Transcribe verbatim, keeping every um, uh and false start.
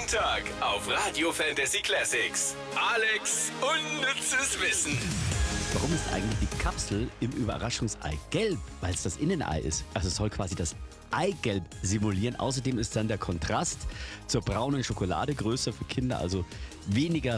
Tag auf Radio Fantasy Classics. Alex unnützes Wissen. Warum ist eigentlich die Kapsel im Überraschungsei gelb? Weil es das Innenei ist. Also es soll quasi das Eigelb simulieren. Außerdem ist dann der Kontrast zur braunen Schokolade größer für Kinder, also weniger